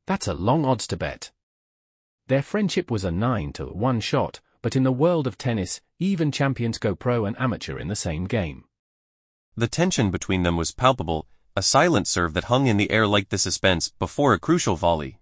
That's a long odds to bet. Their friendship was a 9-1 shot, but in the world of tennis, even champions go pro and amateur in the same game. The tension between them was palpable, a silent serve that hung in the air like the suspense before a crucial volley.